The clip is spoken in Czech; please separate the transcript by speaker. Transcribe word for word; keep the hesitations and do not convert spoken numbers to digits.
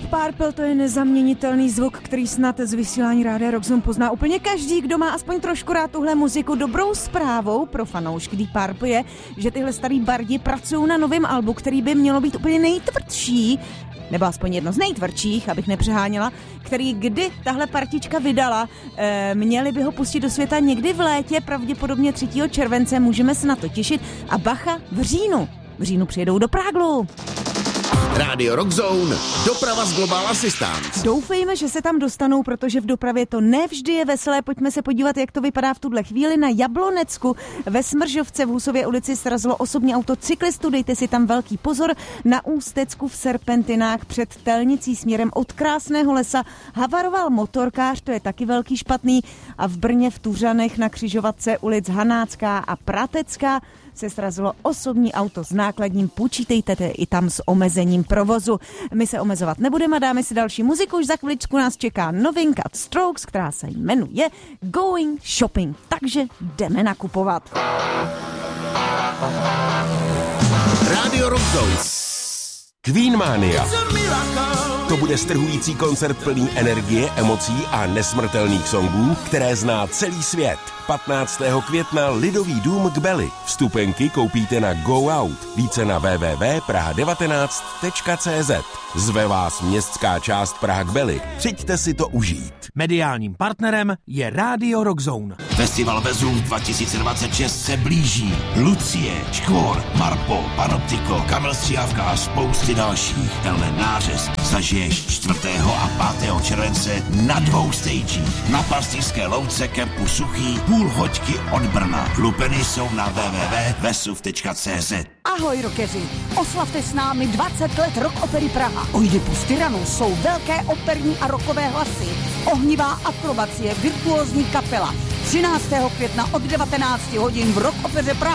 Speaker 1: Deep Purple, to je nezaměnitelný zvuk, který snad z vysílání Rádia Rockzone pozná úplně každý, kdo má aspoň trošku rád tuhle muziku. Dobrou zprávou pro fanoušky Deep Purple je, že tyhle starý bardi pracují na novém albu, který by mělo být úplně nejtvrdší, nebo aspoň jedno z nejtvrdších, abych nepřeháněla, který kdy tahle partička vydala, e, měli by ho pustit do světa někdy v létě, pravděpodobně třetího července, můžeme se na to těšit. A bacha, v říjnu. V říjnu přijedou do Práglu.
Speaker 2: Rádio Rockzone, doprava z Global Assistance.
Speaker 1: Doufejme, že se tam dostanou, protože v dopravě to nevždy je veselé. Pojďme se podívat, jak to vypadá v tuhle chvíli. Na Jablonecku ve Smržovce v Husově ulici srazilo osobní auto cyklistu. Dejte si tam velký pozor. Na Ústecku v Serpentinách před Telnicí směrem od Krásného lesa havaroval motorkář, to je taky velký špatný. A v Brně v Tuřanech na křižovatce ulic Hanácká a Pratecká se srazilo osobní auto s nákladním, počítejte i tam s omezením provozu. My se omezovat nebudeme a dáme si další muziku, už za chviličku nás čeká novinka od Strokes, která se jmenuje Going Shopping, takže jdeme nakupovat.
Speaker 2: Rádio Rockzone.
Speaker 3: Queen Mania. To bude strhující koncert plný energie, emocí a nesmrtelných songů, které zná celý svět. patnáctého května Lidový dům k Beli. Vstupenky koupíte na Go Out. Více na w w w tečka praha devatenáct tečka c z. Zve vás městská část Praha k Beli. Přijďte si to užít.
Speaker 4: Mediálním partnerem je Rádio Rockzone.
Speaker 5: Festival Vezuv dva tisíce dvacet šest se blíží. Lucie, Škvor, Marpo, Panoptiko, Kamil Stříhavka a spousty dalších. Tenhle nářez zažiješ čtvrtého a pátého července na dvou stagích. Na Pastýřské louce kempu Suchý, půl hoďky od Brna. Lupeny jsou na w w w tečka vesuv tečka c z.
Speaker 6: Ahoj rockeři, oslavte s námi dvacet let Rock Opery Praha. Oidipus Tyrannus jsou velké operní a rockové hlasy, ohnivá akrobacie, virtuózní kapela. třináctého května od devatenácti hodin v Rock Opeře Praha.